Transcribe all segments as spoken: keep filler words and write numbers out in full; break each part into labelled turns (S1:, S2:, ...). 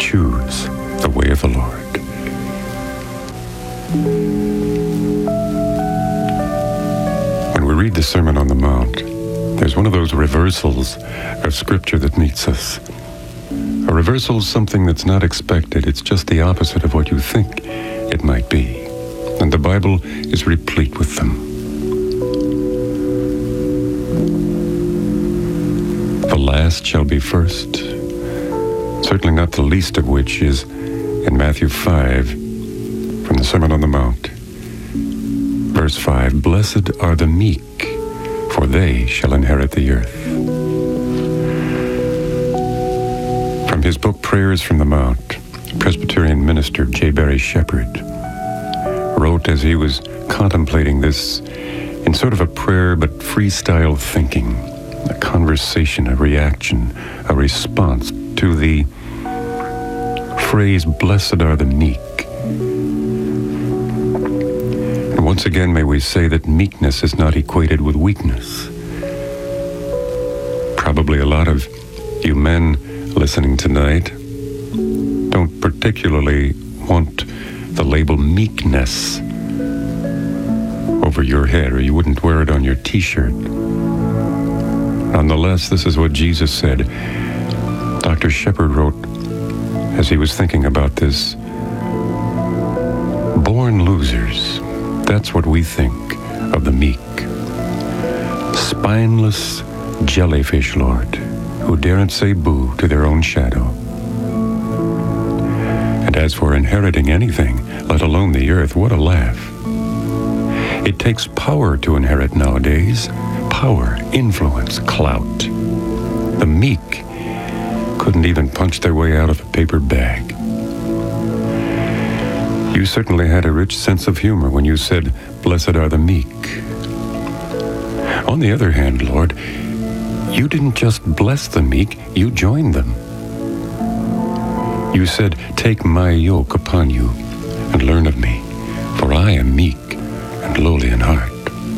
S1: choose the way of the Lord. When we read the Sermon on the Mount, there's one of those reversals of Scripture that meets us. A reversal is something that's not expected. It's just the opposite of what you think it might be. And the Bible is replete with them. The last shall be first, certainly not the least of which is in Matthew five, from the Sermon on the Mount. Verse five, blessed are the meek, for they shall inherit the earth. From his book, Prayers from the Mount, Presbyterian minister J. Barry Shepherd wrote as he was contemplating this in sort of a prayer but freestyle thinking, a conversation, a reaction, a response to the phrase, blessed are the meek. And once again, may we say that meekness is not equated with weakness. Probably a lot of you men listening tonight don't particularly want the label meekness over your head, or you wouldn't wear it on your t-shirt. Nonetheless, this is what Jesus said. Doctor Shepherd wrote, as he was thinking about this, born losers, that's what we think of the meek. Spineless jellyfish, Lord, who daren't say boo to their own shadow. And as for inheriting anything, let alone the earth, what a laugh. It takes power to inherit nowadays. Power, influence, clout. The meek couldn't even punch their way out of a paper bag. You certainly had a rich sense of humor when you said, blessed are the meek. On the other hand, Lord, you didn't just bless the meek, you joined them. You said, take my yoke upon you and learn of me, for I am meek and lowly in heart.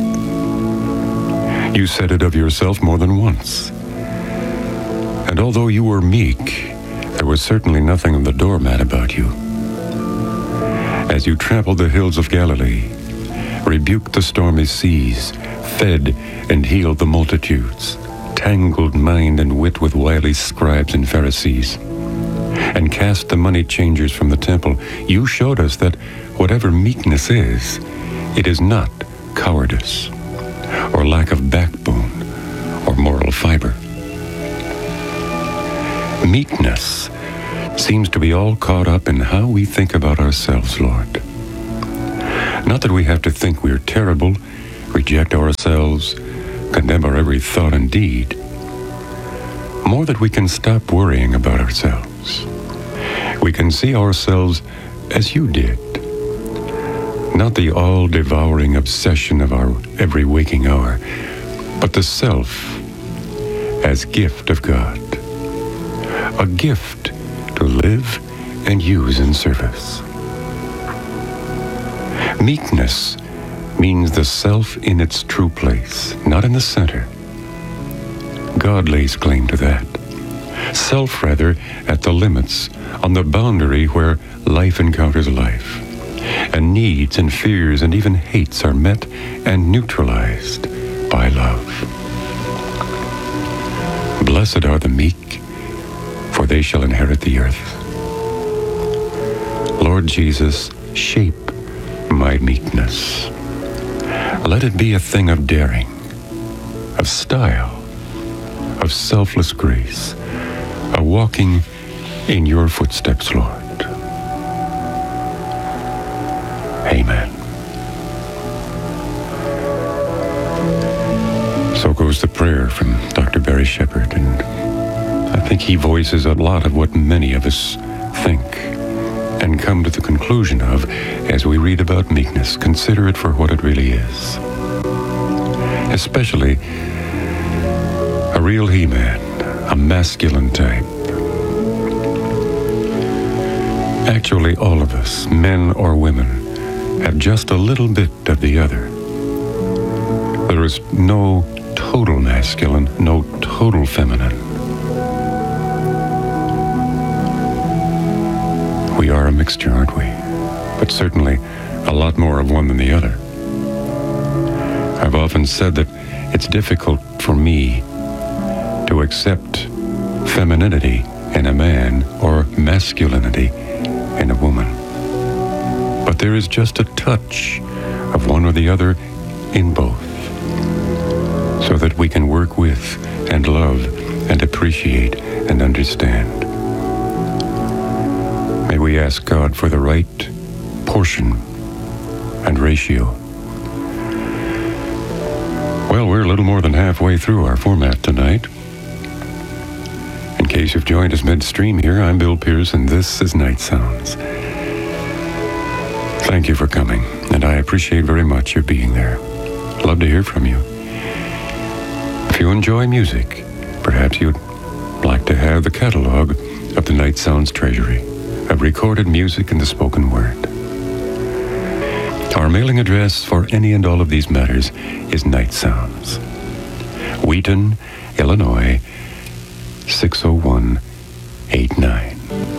S1: You said it of yourself more than once. And although you were meek, there was certainly nothing of the doormat about you. As you trampled the hills of Galilee, rebuked the stormy seas, fed and healed the multitudes, tangled mind and wit with wily scribes and Pharisees, and cast the money changers from the temple, you showed us that whatever meekness is, it is not cowardice, or lack of backbone, or moral fiber. Meekness seems to be all caught up in how we think about ourselves, Lord. Not that we have to think we're terrible, reject ourselves, condemn our every thought and deed. More that we can stop worrying about ourselves. We can see ourselves as you did. Not the all-devouring obsession of our every waking hour, but the self as gift of God. A gift to live and use in service. Meekness means the self in its true place, not in the center. God lays claim to that. Self, rather, at the limits, on the boundary where life encounters life, and needs and fears and even hates are met and neutralized by love. Blessed are the meek, for they shall inherit the earth. Lord Jesus, shape my meekness. Let it be a thing of daring, of style, of selfless grace, a walking in your footsteps, Lord. Amen. So goes the prayer from Doctor Barry Shepherd, and I think he voices a lot of what many of us think and come to the conclusion of as we read about meekness. Consider it for what it really is. Especially a real he-man, a masculine type. Actually, all of us, men or women, have just a little bit of the other. There is no total masculine, no total feminine. mixture, aren't we? But certainly a lot more of one than the other. I've often said that it's difficult for me to accept femininity in a man or masculinity in a woman. But there is just a touch of one or the other in both, so that we can work with and love and appreciate and understand. May we ask God for the right portion and ratio. Well, we're a little more than halfway through our format tonight. In case you've joined us midstream here, I'm Bill Pierce, and this is Night Sounds. Thank you for coming, and I appreciate very much your being there. Love to hear from you. If you enjoy music, perhaps you'd like to have the catalog of the Night Sounds Treasury of recorded music and the spoken word. Our mailing address for any and all of these matters is Night Sounds, Wheaton, Illinois, six oh one eight nine.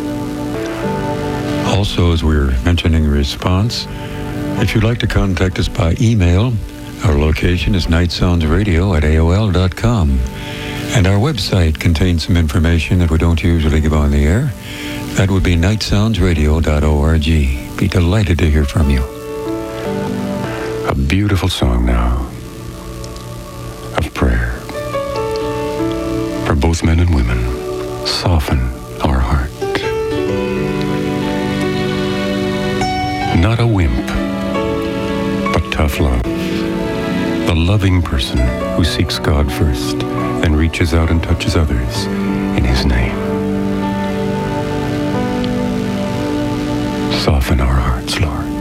S2: Also, as we're mentioning response, if you'd like to contact us by email, our location is night sounds radio at A O L dot com. And our website contains some information that we don't usually give on the air. That would be night sounds radio dot org. Be delighted to hear from you.
S1: A beautiful song now of prayer for both men and women. Soften our heart. Not a wimp, but tough love. The loving person who seeks God first, then reaches out and touches others in His name. Soften our hearts, Lord.